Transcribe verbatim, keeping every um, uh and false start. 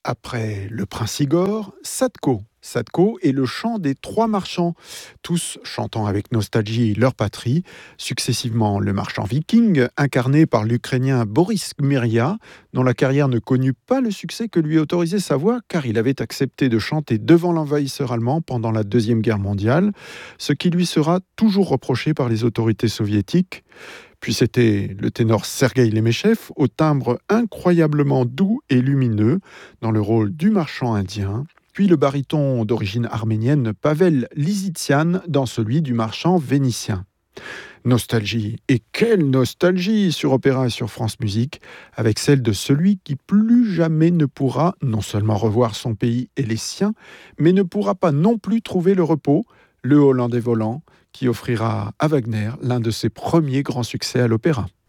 Après Le Prince Igor, Sadko. Sadko est le chant des trois marchands, tous chantant avec nostalgie leur patrie, successivement le marchand viking, incarné par l'Ukrainien Boris Gmyria, dont la carrière ne connut pas le succès que lui autorisait sa voix, car il avait accepté de chanter devant l'envahisseur allemand pendant la Deuxième Guerre mondiale, ce qui lui sera toujours reproché par les autorités soviétiques. Puis c'était le ténor Sergueï Lemechev, au timbre incroyablement doux et lumineux, dans le rôle du marchand indien. Puis le baryton d'origine arménienne Pavel Lizitsian dans celui du marchand vénitien. Nostalgie, et quelle nostalgie sur Opéra et sur France Musique, avec celle de celui qui plus jamais ne pourra non seulement revoir son pays et les siens, mais ne pourra pas non plus trouver le repos, le Hollandais volant, qui offrira à Wagner l'un de ses premiers grands succès à l'opéra.